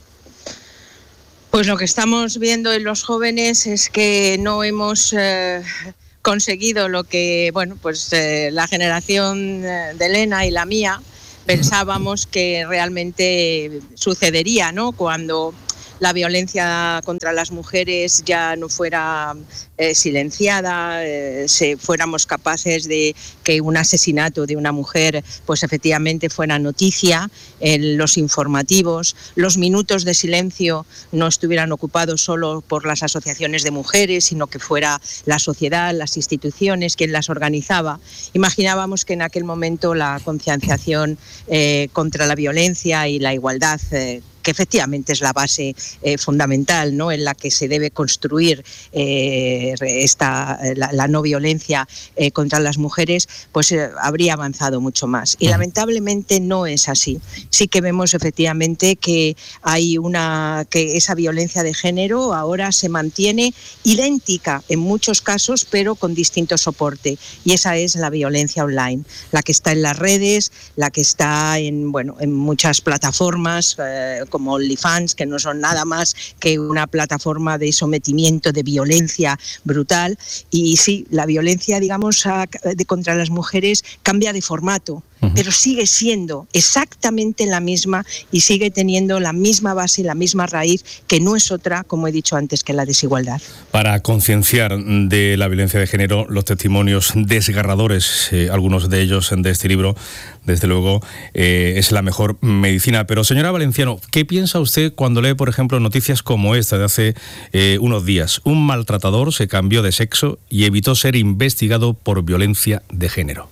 Pues lo que estamos viendo en los jóvenes es que no hemos eh, conseguido lo que, bueno, pues eh, la generación de Elena y la mía pensábamos que realmente sucedería, ¿no? Cuando la violencia contra las mujeres ya no fuera eh, silenciada, eh, se, fuéramos capaces de que un asesinato de una mujer pues efectivamente fuera noticia en los informativos, los minutos de silencio no estuvieran ocupados solo por las asociaciones de mujeres, sino que fuera la sociedad, las instituciones quien las organizaba. Imaginábamos que en aquel momento la concienciación eh, contra la violencia y la igualdad eh, que efectivamente es la base eh, fundamental, ¿no?, en la que se debe construir eh, esta, la, la no violencia eh, contra las mujeres, pues eh, habría avanzado mucho más. Y lamentablemente no es así. Sí que vemos efectivamente que hay una que esa violencia de género ahora se mantiene idéntica en muchos casos, pero con distinto soporte. Y esa es la violencia online, la que está en las redes, la que está en, bueno, en muchas plataformas, eh, como OnlyFans, que no son nada más que una plataforma de sometimiento, de violencia brutal. Y sí, la violencia, digamos, a, de, contra las mujeres cambia de formato, uh-huh. pero sigue siendo exactamente la misma y sigue teniendo la misma base, la misma raíz, que no es otra, como he dicho antes, que la desigualdad. Para concienciar de la violencia de género, los testimonios desgarradores, eh, algunos de ellos de este libro, desde luego, eh, es la mejor medicina. Pero, señora Valenciano, ¿qué piensa usted cuando lee, por ejemplo, noticias como esta de hace eh, unos días? Un maltratador se cambió de sexo y evitó ser investigado por violencia de género.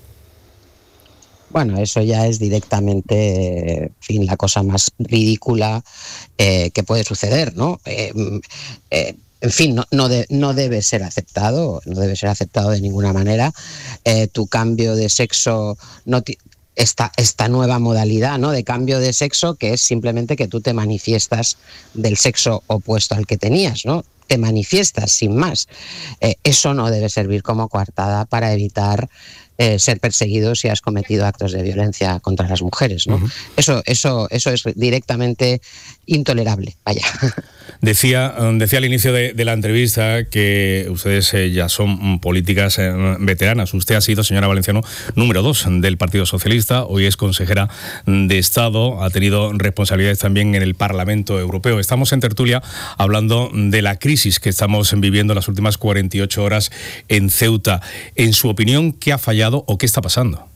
Bueno, eso ya es directamente, en fin, la cosa más ridícula eh, que puede suceder, ¿no? Eh, eh, En fin, no, no, de, no debe ser aceptado, no debe ser aceptado de ninguna manera. Eh, tu cambio de sexo, no t- esta, esta nueva modalidad, ¿no?, de cambio de sexo, que es simplemente que tú te manifiestas del sexo opuesto al que tenías, ¿no? Te manifiestas sin más. Eh, eso no debe servir como coartada para evitar eh, ser perseguido si has cometido actos de violencia contra las mujeres, ¿no? Uh-huh. Eso, eso, eso es directamente intolerable, vaya. Decía, decía al inicio de, de la entrevista que ustedes eh, ya son políticas eh, veteranas. Usted ha sido, señora Valenciano, número dos del Partido Socialista, hoy es consejera de Estado, ha tenido responsabilidades también en el Parlamento Europeo. Estamos en tertulia hablando de la crisis que estamos viviendo las últimas cuarenta y ocho horas en Ceuta. En su opinión, ¿qué ha fallado o qué está pasando?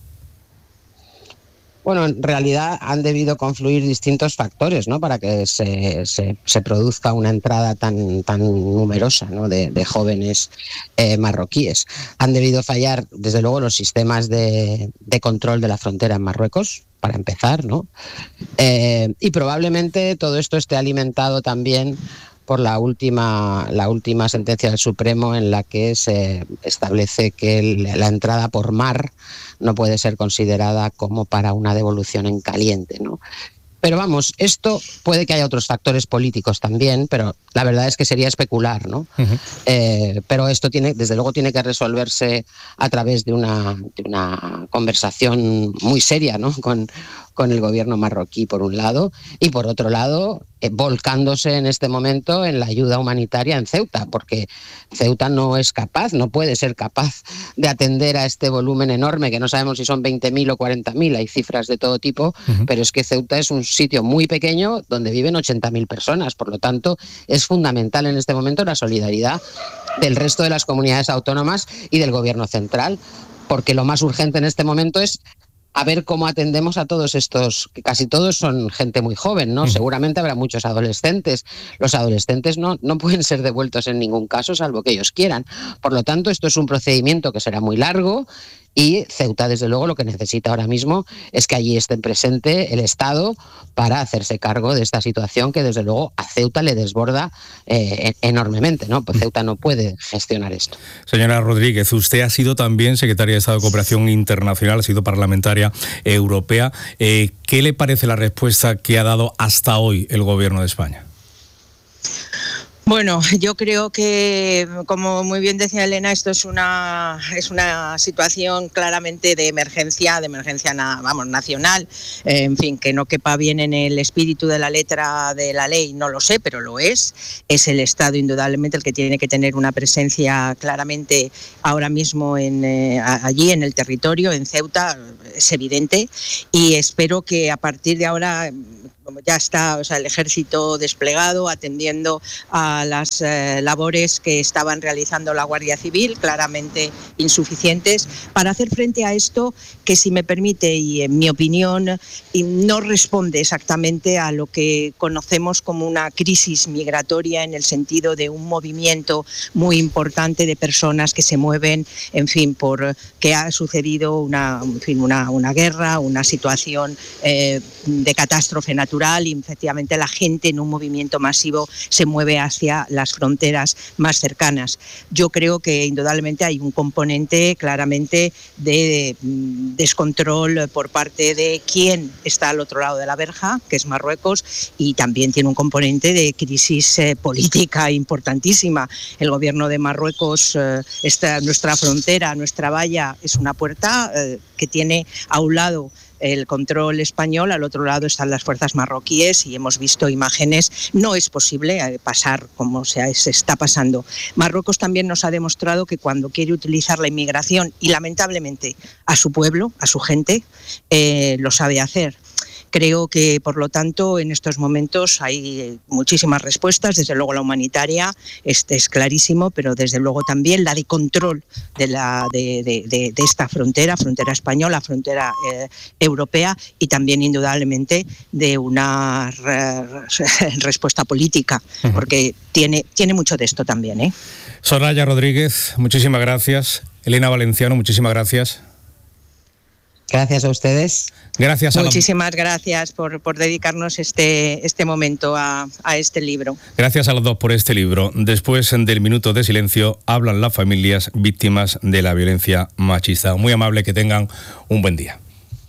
Bueno, en realidad han debido confluir distintos factores, ¿no?, para que se, se, se produzca una entrada tan, tan numerosa, ¿no?, de, de jóvenes eh, marroquíes. Han debido fallar, desde luego, los sistemas de, de control de la frontera en Marruecos, para empezar, ¿no? Eh, y probablemente todo esto esté alimentado también por la última, la última sentencia del Supremo, en la que se establece que el, la entrada por mar no puede ser considerada como para una devolución en caliente, ¿no? Pero vamos, esto puede que haya otros factores políticos también, pero la verdad es que sería especular, ¿no? Uh-huh. Eh, pero esto tiene, desde luego, tiene que resolverse a través de una, de una conversación muy seria, ¿no?, con, con el gobierno marroquí, por un lado, y por otro lado, eh, volcándose en este momento en la ayuda humanitaria en Ceuta, porque Ceuta no es capaz, no puede ser capaz de atender a este volumen enorme, que no sabemos si son veinte mil o cuarenta mil, hay cifras de todo tipo, uh-huh. pero es que Ceuta es un sitio muy pequeño donde viven ochenta mil personas. Por lo tanto, es fundamental en este momento la solidaridad del resto de las comunidades autónomas y del Gobierno central, porque lo más urgente en este momento es a ver cómo atendemos a todos estos, que casi todos son gente muy joven, ¿no? Seguramente habrá muchos adolescentes. Los adolescentes no, no pueden ser devueltos en ningún caso, salvo que ellos quieran. Por lo tanto, esto es un procedimiento que será muy largo y Ceuta, desde luego, lo que necesita ahora mismo es que allí esté presente el Estado para hacerse cargo de esta situación que, desde luego, a Ceuta le desborda eh, enormemente, ¿no? Pues Ceuta no puede gestionar esto. Señora Rodríguez, usted ha sido también secretaria de Estado de Cooperación Internacional, ha sido parlamentaria europea. Eh, ¿Qué le parece la respuesta que ha dado hasta hoy el Gobierno de España? Bueno, yo creo que, como muy bien decía Elena, esto es una es una situación claramente de emergencia, de emergencia vamos, nacional, eh, en fin, que no quepa bien en el espíritu de la letra de la ley, no lo sé, pero lo es. Es el Estado indudablemente el que tiene que tener una presencia claramente ahora mismo en, eh, allí en el territorio, en Ceuta, es evidente, y espero que a partir de ahora, como ya está, o sea, el ejército desplegado atendiendo a las eh, labores que estaban realizando la Guardia Civil, claramente insuficientes, para hacer frente a esto que, si me permite, y en mi opinión, no responde exactamente a lo que conocemos como una crisis migratoria, en el sentido de un movimiento muy importante de personas que se mueven, en fin, por que ha sucedido una, en fin, una, una guerra, una situación eh, de catástrofe natural, y efectivamente la gente en un movimiento masivo se mueve hacia las fronteras más cercanas. Yo creo que indudablemente hay un componente claramente de descontrol por parte de quien está al otro lado de la verja, que es Marruecos, y también tiene un componente de crisis eh, política importantísima. El gobierno de Marruecos, eh, esta, nuestra frontera, nuestra valla, es una puerta eh, que tiene a un lado el control español, al otro lado están las fuerzas marroquíes, y hemos visto imágenes. No es posible pasar como se, se está pasando. Marruecos también nos ha demostrado que cuando quiere utilizar la inmigración, y lamentablemente a su pueblo, a su gente, eh, lo sabe hacer. Creo que, por lo tanto, en estos momentos hay muchísimas respuestas. Desde luego la humanitaria, este es clarísimo, pero desde luego también la de control de, la, de, de, de, de esta frontera, frontera española, frontera eh, europea, y también indudablemente de una re, re, respuesta política, porque tiene, tiene mucho de esto también, ¿eh? Soraya Rodríguez, muchísimas gracias. Elena Valenciano, muchísimas gracias. Gracias a ustedes. Gracias a Muchísimas la... gracias por, por dedicarnos este, este momento a, a este libro. Gracias a los dos por este libro. Después del minuto de silencio, hablan las familias víctimas de la violencia machista. Muy amable, que tengan un buen día.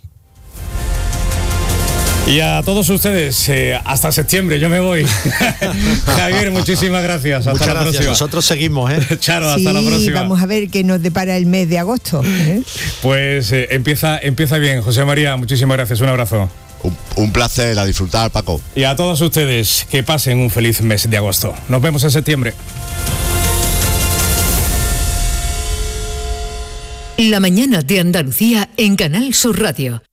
Y a todos ustedes, eh, hasta septiembre, yo me voy. Javier, muchísimas gracias. Hasta Muchas la gracias. próxima. Nosotros seguimos, ¿eh? Charo, sí, hasta la próxima. Vamos a ver qué nos depara el mes de agosto, ¿eh? Pues eh, empieza, empieza bien. José María, muchísimas gracias. Un abrazo. Un, un placer, a disfrutar, Paco. Y a todos ustedes, que pasen un feliz mes de agosto. Nos vemos en septiembre. La mañana de Andalucía en Canal Sur Radio.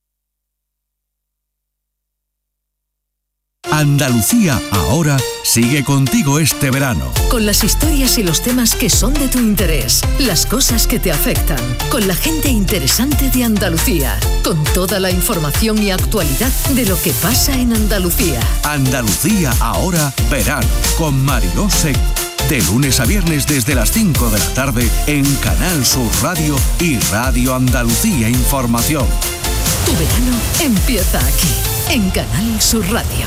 Andalucía ahora sigue contigo este verano. Con las historias y los temas que son de tu interés, las cosas que te afectan, con la gente interesante de Andalucía, con toda la información y actualidad de lo que pasa en Andalucía. Andalucía ahora verano, con Mariló Seco. De lunes a viernes desde las cinco de la tarde en Canal Sur Radio y Radio Andalucía Información. Tu verano empieza aquí, en Canal Sur Radio.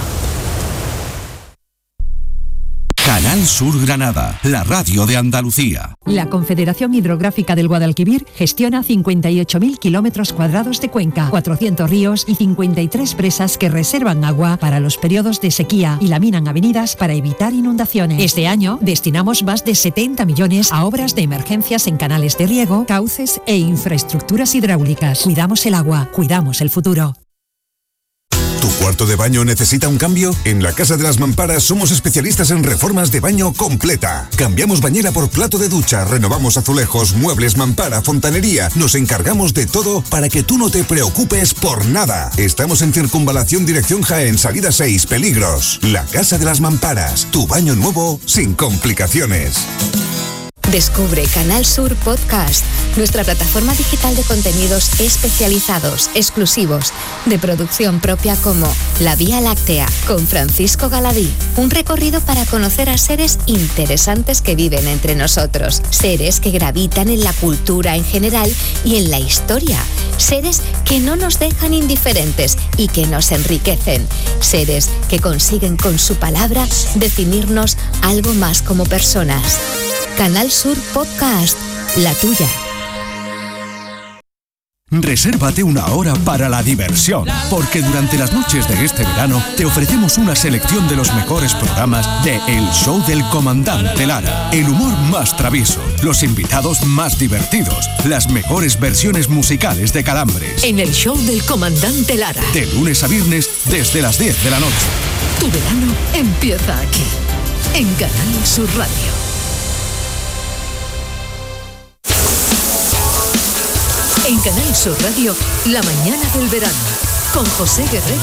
Canal Sur Granada, la radio de Andalucía. La Confederación Hidrográfica del Guadalquivir gestiona cincuenta y ocho mil kilómetros cuadrados de cuenca, cuatrocientos ríos y cincuenta y tres presas que reservan agua para los periodos de sequía y laminan avenidas para evitar inundaciones. Este año destinamos más de setenta millones a obras de emergencias en canales de riego, cauces e infraestructuras hidráulicas. Cuidamos el agua, cuidamos el futuro. ¿Tu cuarto de baño necesita un cambio? En la Casa de las Mamparas somos especialistas en reformas de baño completa. Cambiamos bañera por plato de ducha, renovamos azulejos, muebles, mampara, fontanería. Nos encargamos de todo para que tú no te preocupes por nada. Estamos en Circunvalación Dirección Jaén, salida seis, Peligros. La Casa de las Mamparas, tu baño nuevo sin complicaciones. Descubre Canal Sur Podcast, nuestra plataforma digital de contenidos especializados, exclusivos, de producción propia como La Vía Láctea, con Francisco Galadí. Un recorrido para conocer a seres interesantes que viven entre nosotros. Seres que gravitan en la cultura en general y en la historia. Seres que no nos dejan indiferentes y que nos enriquecen. Seres que consiguen con su palabra definirnos algo más como personas. Canal Sur Podcast, la tuya. Resérvate una hora para la diversión, porque durante las noches de este verano te ofrecemos una selección de los mejores programas de El Show del Comandante Lara. El humor más travieso, los invitados más divertidos, las mejores versiones musicales de Calambres. En El Show del Comandante Lara. De lunes a viernes desde las diez de la noche. Tu verano empieza aquí, en Canal Sur Radio. En Canal Sur Radio, La Mañana del Verano, con José Guerrero